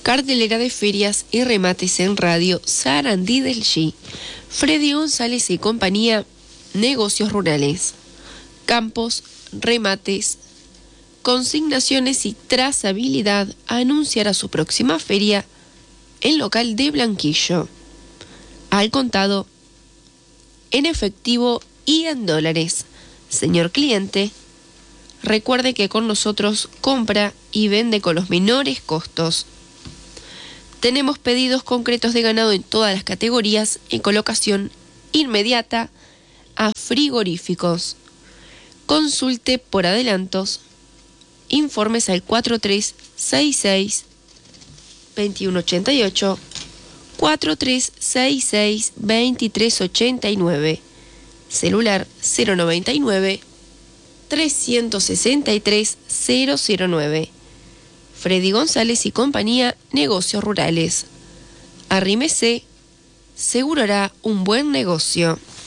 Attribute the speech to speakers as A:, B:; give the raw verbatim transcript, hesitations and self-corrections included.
A: Cartelera de ferias y remates en radio Sarandí del G. Freddy González y compañía, negocios rurales, campos, remates, consignaciones y trazabilidad, anunciará su próxima feria en local de Blanquillo. Al contado, en efectivo y en dólares. Señor cliente, recuerde que con nosotros compra y vende con los menores costos. Tenemos pedidos concretos de ganado en todas las categorías en colocación inmediata a frigoríficos. Consulte por adelantos. Informes al cuatro tres seis seis, dos uno ocho ocho, cuatro tres seis seis, dos tres ocho nueve. Celular cero noventa y nueve, trescientos sesenta y tres, cero cero nueve. Freddy González y compañía, negocios rurales. Arrímese, seguro hará un buen negocio.